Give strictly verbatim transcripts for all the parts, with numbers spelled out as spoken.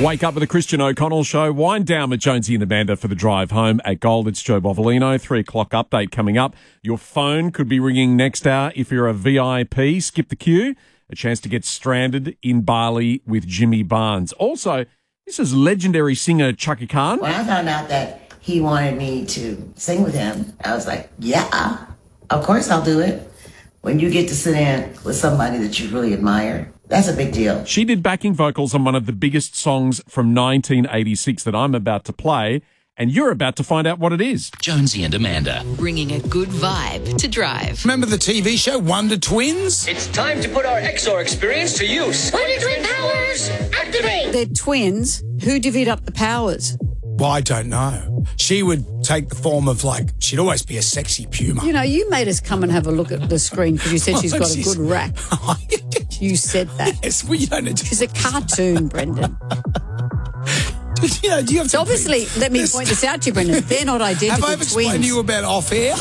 Wake up with the Christian O'Connell Show. Wind down with Jonesy and Amanda for the drive home at Gold. It's Joe Bovolino. Three o'clock update coming up. Your phone could be ringing next hour if you're a V I P. Skip the queue. A chance to get stranded in Bali with Jimmy Barnes. Also, this is legendary singer Chaka Khan. When I found out that he wanted me to sing with him, I was like, yeah, of course I'll do it. When you get to sit in with somebody that you really admire, that's a big deal. She did backing vocals on one of the biggest songs from nineteen eighty-six that I'm about to play, and you're about to find out what it is. Jonesy and Amanda. Bringing a good vibe to drive. Remember the T V show Wonder Twins? It's time to put our X R experience to use. Wonder Twin powers, activate! They're twins. Who divvied up the powers? Well, I don't know. She would take the form of, like, she'd always be a sexy puma. You know, you made us come and have a look at the screen because you said she's got a good rack. You said that. Yes, well, you don't know. She's a cartoon, Brendan. You know, do you have to so obviously, let me this... point this out to you, Brendan. They're not identical Have I twins. explained to you about off-air?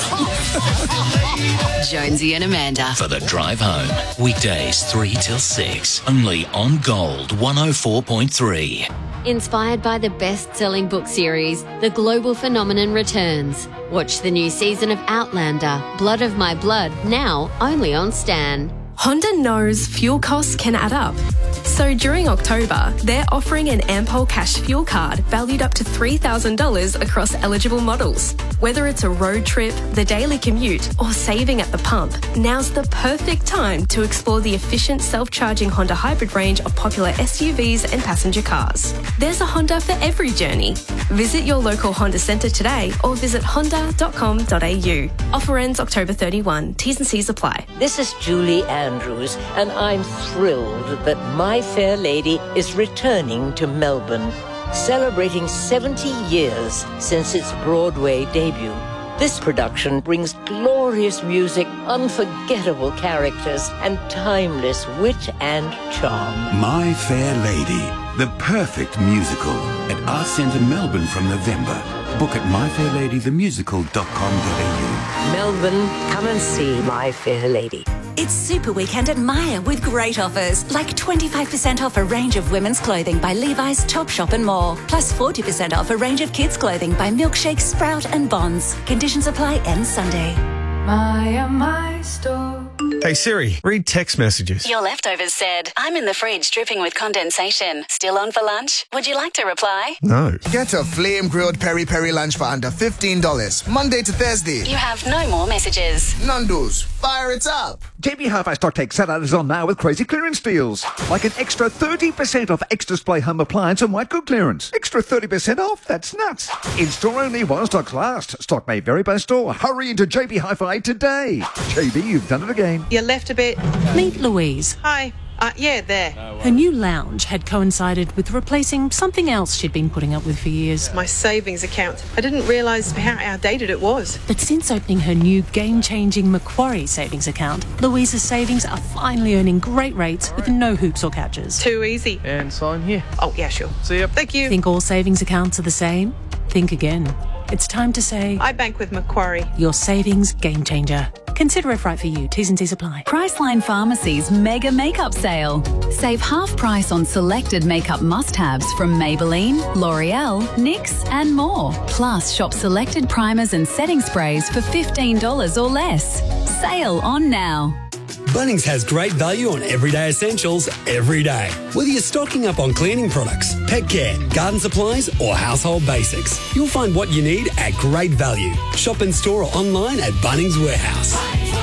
Jonesy and Amanda. For the drive home. Weekdays three till six. Only on Gold one oh four point three. Inspired by the best-selling book series, The Global Phenomenon returns. Watch the new season of Outlander, Blood of My Blood, now only on Stan. Honda knows fuel costs can add up. So during October, they're offering an Ampol Cash fuel card valued up to three thousand dollars across eligible models. Whether it's a road trip, the daily commute, or saving at the pump, now's the perfect time to explore the efficient self-charging Honda hybrid range of popular S U Vs and passenger cars. There's a Honda for every journey. Visit your local Honda centre today or visit honda dot com dot a u. Offer ends October thirty-first. T's and C's apply. This is Julie Andrews, and I'm thrilled that My Fair Lady is returning to Melbourne, celebrating seventy years since its Broadway debut. This production brings glorious music, unforgettable characters, and timeless wit and charm. My Fair Lady, the perfect musical at Arts Centre Melbourne from November. Book at my fair lady the musical dot com dot a u. Melbourne, come and see My Fair Lady. It's Super Weekend at Myer with great offers, like twenty-five percent off a range of women's clothing by Levi's, Topshop and more, plus forty percent off a range of kids' clothing by Milkshake, Sprout and Bonds. Conditions apply end Sunday. Myer, my store. Hey Siri, read text messages. Your leftovers said, I'm in the fridge dripping with condensation. Still on for lunch? Would you like to reply? No. Get a flame-grilled peri-peri lunch for under fifteen dollars, Monday to Thursday. You have no more messages. Nando's, fire it up. J B Hi-Fi Stock Take Salad is on now with crazy clearance deals. Like an extra thirty percent off X-Display home appliance and white good clearance. Extra thirty percent off? That's nuts. In-store only while stocks last. Stock may vary by store. Hurry into J B Hi-Fi today. J B, you've done it again. You left a bit. Meet Louise. Hi. Uh, yeah, there. Her new lounge had coincided with replacing something else she'd been putting up with for years. My savings account. I didn't realise how outdated it was. But since opening her new game-changing Macquarie savings account, Louise's savings are finally earning great rates with no hoops or catches. Too easy. And sign here. Oh, yeah, sure. See ya. Thank you. Think all savings accounts are the same? Think again. It's time to say... I bank with Macquarie. Your savings game changer. Consider if right for you. T's and C's apply. Priceline Pharmacy's mega makeup sale. Save half price on selected makeup must-haves from Maybelline, L'Oreal, N Y X and more. Plus, shop selected primers and setting sprays for fifteen dollars or less. Sale on now. Bunnings has great value on everyday essentials every day. Whether you're stocking up on cleaning products, pet care, garden supplies or household basics, you'll find what you need at great value. Shop in store or online at Bunnings Warehouse.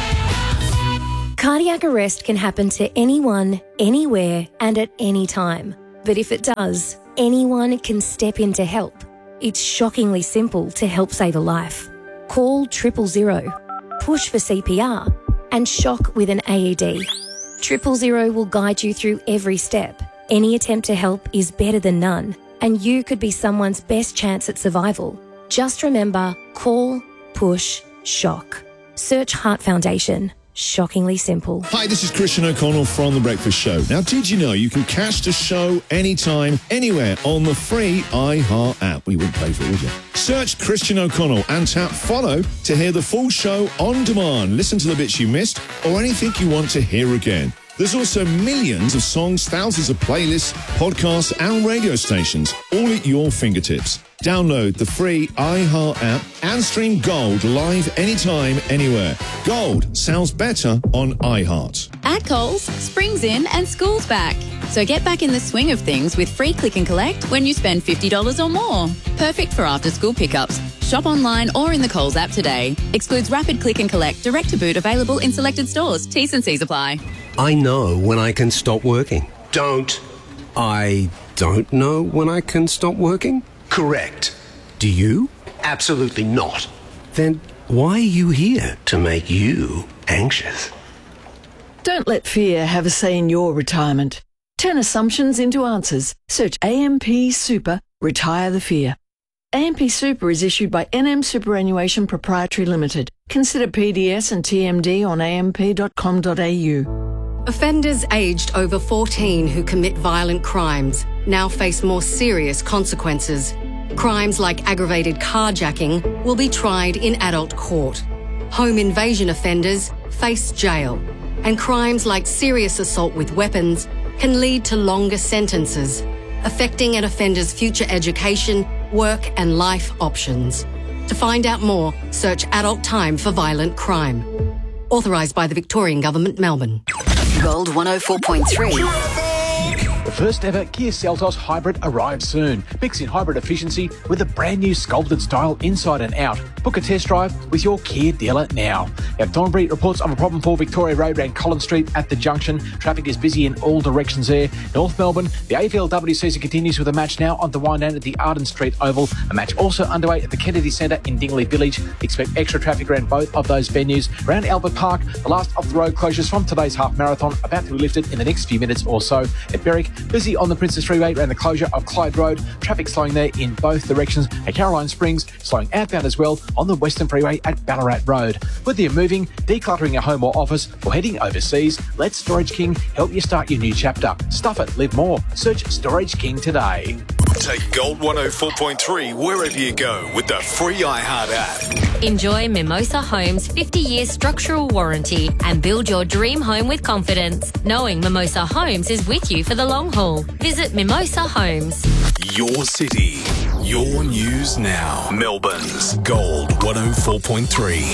Cardiac arrest can happen to anyone, anywhere and at any time. But if it does, anyone can step in to help. It's shockingly simple to help save a life. Call triple zero, push for C P R and shock with an A E D. Triple Zero will guide you through every step. Any attempt to help is better than none, and you could be someone's best chance at survival. Just remember, call, push, shock. Search Heart Foundation. Shockingly simple. Hi, this is Christian O'Connell from The Breakfast Show. Now, did you know you can catch the show anytime, anywhere on the free iHeart app? We wouldn't pay for it, would you? Search Christian O'Connell and tap follow to hear the full show on demand. Listen to the bits you missed or anything you want to hear again. There's also millions of songs, thousands of playlists, podcasts and radio stations, all at your fingertips. Download the free iHeart app and stream Gold live anytime, anywhere. Gold sounds better on iHeart. At Coles, spring's in and school's back. So get back in the swing of things with free click and collect when you spend fifty dollars or more. Perfect for after-school pickups. Shop online or in the Coles app today. Excludes rapid click and collect, direct to boot, available in selected stores. T's and C's apply. I know when I can stop working. Don't. I don't know when I can stop working? Correct. Do you? Absolutely not. Then why are you here? To make you anxious. Don't let fear have a say in your retirement. Turn assumptions into answers. Search A M P Super, Retire the Fear. A M P Super is issued by N M Superannuation Proprietary Limited. Consider P D S and T M D on a m p dot com dot a u. Offenders aged over fourteen who commit violent crimes now face more serious consequences. Crimes like aggravated carjacking will be tried in adult court. Home invasion offenders face jail. And crimes like serious assault with weapons can lead to longer sentences, affecting an offender's future education, work and life options. To find out more, search Adult Time for Violent Crime. Authorised by the Victorian Government, Melbourne. Gold one oh four point three. The first ever Kia Seltos Hybrid arrives soon. Mix in hybrid efficiency with a brand new sculpted style inside and out. Book a test drive with your Kia dealer now. At Thornbury, reports of a problem for Victoria Road and Collins Street at the junction. Traffic is busy in all directions there. North Melbourne, the A F L W season continues with a match now on the wind down at the Arden Street Oval. A match also underway at the Kennedy Centre in Dingley Village. Expect extra traffic around both of those venues. Around Albert Park, the last of the road closures from today's half marathon about to be lifted in the next few minutes or so. At Berwick, busy on the Princess Freeway around the closure of Clyde Road. Traffic slowing there in both directions. At Caroline Springs, slowing outbound as well on the Western Freeway at Ballarat Road. Whether you're moving, decluttering a home or office, or heading overseas, let Storage King help you start your new chapter. Stuff it, live more. Search Storage King today. Take Gold one oh four point three wherever you go with the free iHeart app. Enjoy Mimosa Homes' fifty-year structural warranty and build your dream home with confidence, knowing Mimosa Homes is with you for the long haul. Visit Mimosa Homes. Your city, your news now. Melbourne's Gold one oh four point three.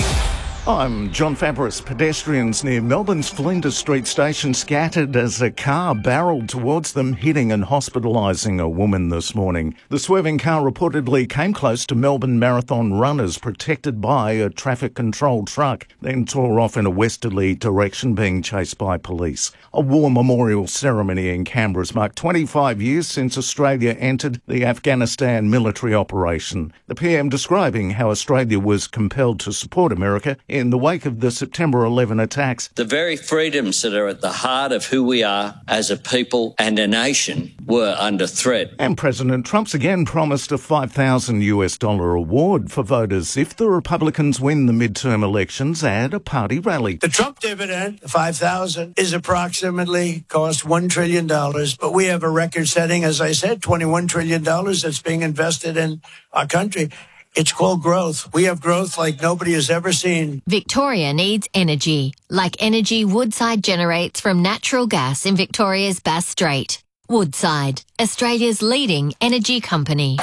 I'm John Fabris. Pedestrians near Melbourne's Flinders Street station scattered as a car barrelled towards them, hitting and hospitalising a woman this morning. The swerving car reportedly came close to Melbourne Marathon runners protected by a traffic control truck, then tore off in a westerly direction, being chased by police. A war memorial ceremony in Canberra has marked twenty-five years since Australia entered the Afghanistan military operation. The P M describing how Australia was compelled to support America in the wake of the September eleventh attacks. The very freedoms that are at the heart of who we are as a people and a nation were under threat. And President Trump's again promised a five thousand US dollar award for voters if the Republicans win the midterm elections at a party rally. The Trump dividend, the five thousand, is approximately cost one trillion dollars, but we have a record-setting, as I said, twenty-one trillion dollars that's being invested in our country. It's called growth. We have growth like nobody has ever seen. Victoria needs energy, like energy Woodside generates from natural gas in Victoria's Bass Strait. Woodside, Australia's leading energy company.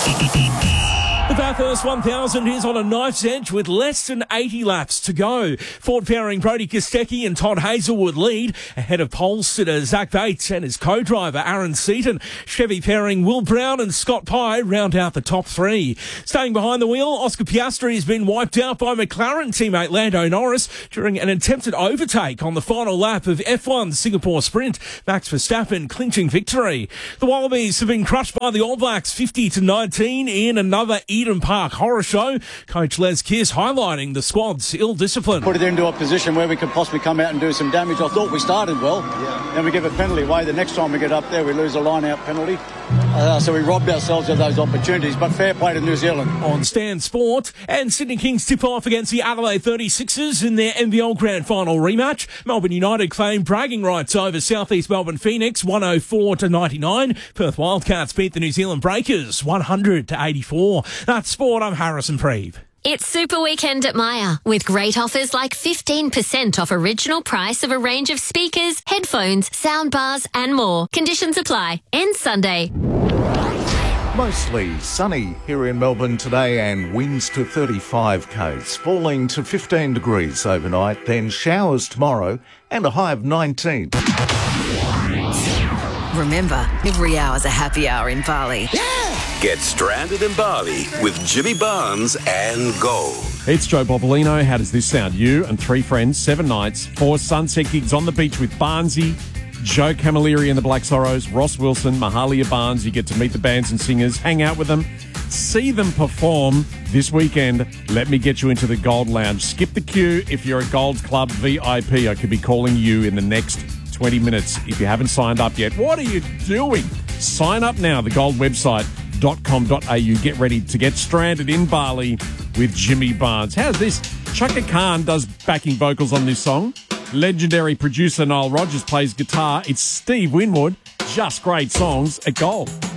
The Bathurst one thousand is on a knife's edge with less than eighty laps to go. Ford powering Brodie Kostecki and Todd Hazelwood lead ahead of pole sitter Zach Bates and his co-driver Aaron Seaton. Chevy pairing Will Brown and Scott Pye round out the top three. Staying behind the wheel, Oscar Piastri has been wiped out by McLaren teammate Lando Norris during an attempted overtake on the final lap of F one Singapore Sprint. Max Verstappen clinching victory. The Wallabies have been crushed by the All Blacks fifty to nineteen in another Eden Park horror show. Coach Les Kiss highlighting the squad's ill discipline. Put it into a position where we could possibly come out and do some damage. I thought we started well. Yeah. Then we give a penalty away. The next time we get up there, we lose a line-out penalty. Uh, so we robbed ourselves of those opportunities. But fair play to New Zealand. On Stan Sport, and Sydney Kings tip off against the Adelaide thirty-sixers in their N B L Grand Final rematch. Melbourne United claim bragging rights over South East Melbourne Phoenix one oh four to ninety-nine. Perth Wildcats beat the New Zealand Breakers one hundred to eighty-four. That's sport. I'm Harrison Preeve. It's Super Weekend at Myer with great offers like fifteen percent off original price of a range of speakers, headphones, soundbars and more. Conditions apply. Ends Sunday. Mostly sunny here in Melbourne today and winds to thirty-five k's, falling to fifteen degrees overnight, then showers tomorrow and a high of nineteen. Remember, every hour's a happy hour in Bali. Get stranded in Bali with Jimmy Barnes and Gold. It's Joe Bobolino. How does this sound? You and three friends, seven nights, four sunset gigs on the beach with Barnesy, Joe Camilleri and the Black Sorrows, Ross Wilson, Mahalia Barnes. You get to meet the bands and singers, hang out with them, see them perform this weekend. Let me get you into the Gold Lounge. Skip the queue if you're a Gold Club V I P. I could be calling you in the next twenty minutes if you haven't signed up yet. What are you doing? Sign up now, the Gold website dot com dot a u. Get ready to get stranded in Bali with Jimmy Barnes. How's this? Chaka Khan does backing vocals on this song. Legendary producer Nile Rodgers plays guitar. It's Steve Winwood. Just great songs at Gold.